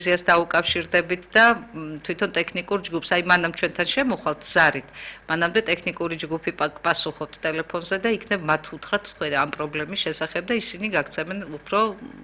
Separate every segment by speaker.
Speaker 1: ტელევიზიას დაუკავშირდებით და თვითონ ტექნიკურ ჯგუფს, აი მანამ ჩვენთან შემოხვალთ ზარით. მანამდე ტექნიკური ჯგუფი პასუხობთ ტელეფონზე და იქნებ მათ უთხრათ თქვენ ამ პრობლემის შესახებ და ისინი გაგცემენ უფრო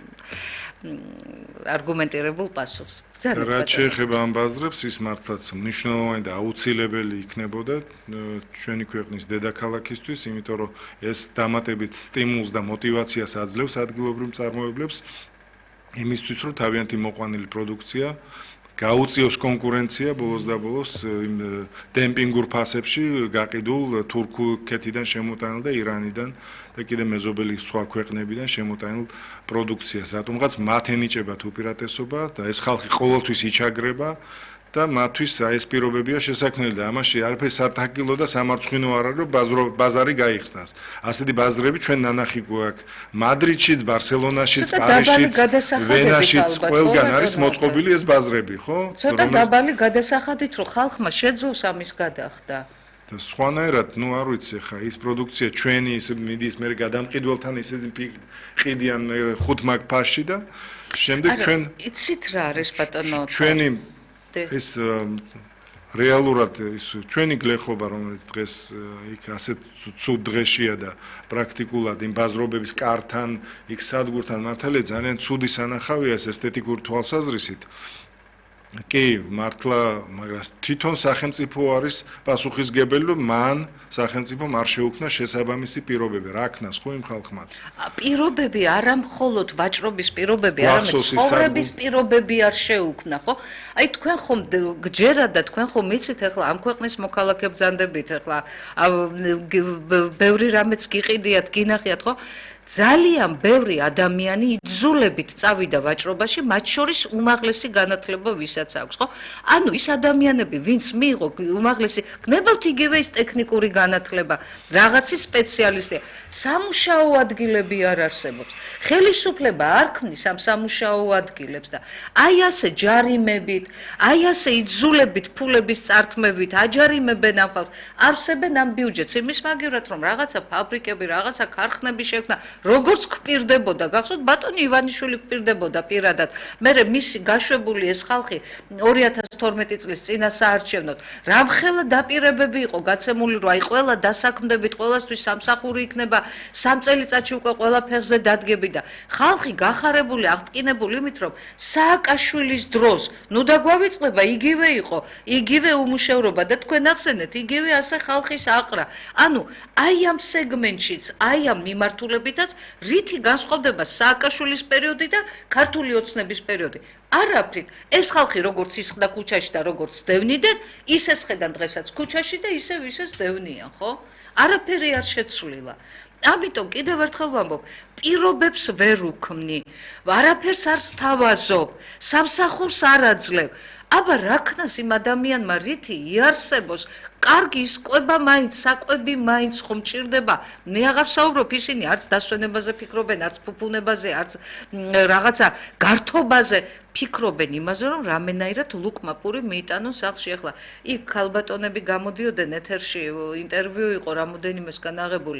Speaker 1: არგუმენტირებულ პასუხს.
Speaker 2: რაც შეეხება ამ ბაზრებს, ის მართლაც მნიშვნელოვანი და აუცილებელი იქნებოდა ჩვენი ქვეყნის დედაქალაქისთვის, იმიტომ რომ ეს დამატებით სტიმულს და მოტივაციას აძლევს ადგილობრივ მწარმოებლებს იმისთვის, რომ თავიანთი მოყვანილი პროდუქცია გაუწიოს კონკურენცია ბოლოს და ბოლოს დემპინგურ ფასებში გაყიდულ თურქეთიდან შემოტანილ და ირანიდან და კიდე მეზობელი სხვა ქვეყნებიდან შემოტანილ პროდუქციას. რატომღაც მათ ენიჭებათ უპირატესობა და ეს ხალხი ყოველთვის იჩაგრება და მათთვის ეს პირობებია შესაქმნელი და ამაში არაფერი სათაკილო და სამარცხვინო არ არის, რომ ბაზარი გაიხსნას. ასეთი ბაზრები ჩვენ ნანახი გვაქვს მადრიდშიც, ბარსელონაშიც, პარიზშიც, ვენაშიც, ყველგან არის მოწყობილი ეს ბაზრები, ხო?
Speaker 1: ცოტა დაბალი გადასახადით, რომ ხალხმა შეძლოს ამის გადახდა.
Speaker 2: და სხვანაირად, არ ვიცი ხა, ის პროდუქცია ჩვენი ის მიდის მე გადამყიდველთან ისეთი ყიდიან მე 5 მაგ ფასში და შემდეგ ჩვენ
Speaker 1: იცით რა არის ბატონო?
Speaker 2: ჩვენი ეს რეალურად ის ჩვენი გლეხობა რომელიც დღეს იქ ასეთ ცუდ დღეშია და პრაქტიკულად იმ ბაზრობების კართან იქ სადგურთან მართალია ძალიან ცუდი სანახავია ეს ესთეტიკური თვალსაზრისით კი მართლა მაგრამ თვითონ სახელმწიფო არის პასუხისგებელი რომ მან სახელმწიფომ არ შეუქმნა შესაბამისი პირობები რა ქნას ხო იმ ხალხმაც
Speaker 1: პირობები არა მხოლოდ ვაჭრობის პირობები არამედ ცხოვრების პირობები არ შეუქმნა ხო აი თქვენ ხომ გჯერათ და თქვენ ხომ მიცით ახლა ამ ქვეყნის მოქალაქე ბრძანდებით ახლა ბევრი რამეც გიყიდიათ გინახიათ ხო ძალიან ბევრი ადამიანი იძულებით წავიდა ვაჭრობაში, მათ შორის უმაღლესი განათლება ვისაც აქვს, ხო? ანუ ის ადამიანები, ვინც მიიღო უმაღლესი, გნებავთ იგივე ის ტექნიკური განათლება, რაღაცის სპეციალისტია, სამუშაო ადგილები არ არსებობს. ხელისუფლება არ ქმნის ამ სამუშაო ადგილებს და აი ასე ჯარიმებით, აი ასე იძულებით ფულების წართმევით აჯარიმებენ ამ ხალხს, არსებენ ამ ბიუჯეტს, იმის მაგივრად რომ რაღაცა ფაბრიკები, რაღაცა ქარხნები შექმნა როგორც გვპირდებოდა, გახსოვთ ბატონი ივანიშვილი გვპირდებოდა პირადად. მე მისი გაშვებული ეს ხალხი 2012 წლის წინა საარჩევნოდ რამხელა დაპირებები იყო გაცემული, რომ აი ყველა დასაქმდებით, ყველასთვის სამსახური იქნება, 3 წელიწადში უკვე ყველა ფეხზე დადგები და ხალხი გახარებული, აღტკინებული იმით, რომ სააკაშვილის დროს, დაგვავიწყება იგივე იყო, იგივე უმუშევრობა და თქვენ ახსენეთ, იგივე ასე ხალხის აყრა. ანუ აი ამ სეგმენტშიც, აი ამ მიმართულებითაც რითი განსხვავდება სააკაშვილის პერიოდი და ქართული ოცნების პერიოდი. არაფრით. ეს ხალხი როგორც ისხდა ქუჩაში და როგორც დევნიდენ, ისე სხედან დღესაც ქუჩაში და ისევ დევნიან, ხო? არაფერი არ შეცვლილა. ამიტომ კიდევ ერთხელ ვამბობ, პირობებს ვერ უქმნი, არაფერს არ სთავაზობ, სამსახურს არ აძლევ. აბა რა ქნას იმ ადამიანმა რითი იარსებოს კარგი ის ყვება მაინც საკვები მაინც ხომ ჭირდება მე აღარ საუბრობ ისინი არც დასვენებაზე ფიქრობენ არც ფუფუნებაზე არც რაღაცა გართობაზე ფიქრობენ იმაზე რომ რამენაირად ლუკმა პური მიიტანონ სახლში ახლა იქ ქალბატონები გამოდიოდნენ ეთერში ინტერვიუ იყო რამოდენიმესგან აღებული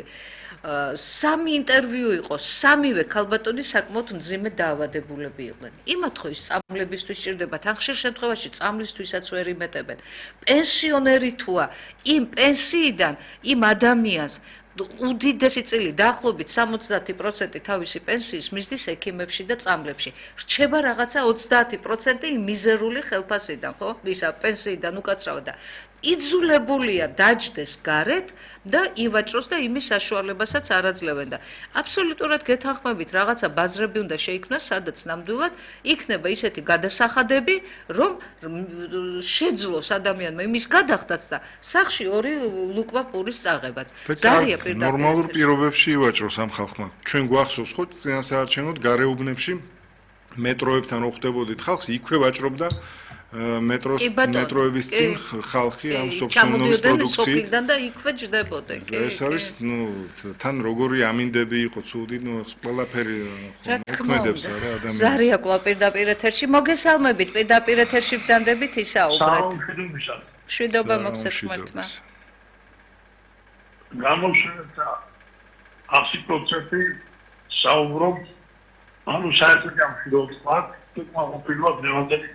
Speaker 1: 3 ინტერვიუ იყო, 3-ვე ქალბატონი საკმაოდ მძიმე დაავადებულები იყვნენ. იმათ ხო ის წამლებისთვის ჭირდებათ, ან ხშირ შემთხვევაში წამლისთვისაც ვერ იმეტებენ. პენსიონერი თუა, იმ პენსიიდან იმ ადამიანს უდიდესი წილი დაახლოებით 70% თავისი პენსიის მისდის ექიმებში და წამლებში. რჩება რაღაცა 30% მიზერული ხელფასიდან, ხო? ისა პენსიიდან უკაცრავად და იძულებულია დაჯდეს გარეთ და ივაჭროს და იმის საშუალებასაც არ აძლევენ და აბსოლუტურად გეთანხმებით რაღაცა ბაზრები უნდა შეიქმნას, სადაც ნამდვილად იქნება ისეთი გადასახადები, რომ შეძლოს ადამიანმა იმის გადახდაც და სახში 2 ლუკმა პურის წაღებაც. ზარია პირდაპირ.
Speaker 2: ნორმალურ პირობებში ივაჭროს ამ ხალხმა. ჩვენ გვახსოვს ხო წინასაარჩევნოდ გარეუბნებში მეტროებთან რო ხვდებოდით ხალხს, იქვე ვაჭრობდა მეტროების წინ ხალხი ამ სოფსონობის პროდუქციით
Speaker 1: და იქვე ჯდებოდნენ.
Speaker 2: ეს არის, თან როგორი ამინდები იყო ცუდი, ყველაფერი მოქმედებს რა ადამიანს.
Speaker 1: ზარია კვლავ პირდაპირ ეთერში მოგესალმებით, პირდაპირ ეთერში ბრძანდებით ისაუბრეთ. მშვიდობა მოგცეთ ღმერთმა.
Speaker 3: გამოშვება 100% საუბრობ, ანუ საერთოდ ამ მშვიდობას თქვა, თქმა უნდა, პირველად ნევანდელი